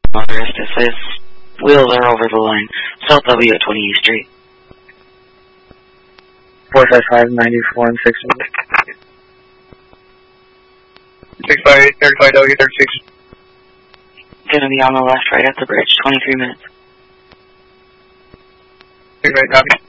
motorist. It says wheels are over the line. South W at 20 East Street. 455, 94, and 6. 658, 35W, 36. Gonna be on the left right at the bridge, 23 minutes. 658, copy.